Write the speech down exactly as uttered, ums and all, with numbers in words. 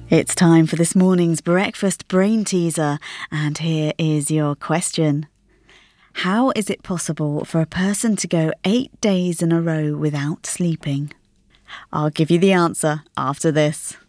It's time for this morning's breakfast brain teaser, and here is your question. How is it possible for a person to go eight days in a row without sleeping? I'll give you the answer after this.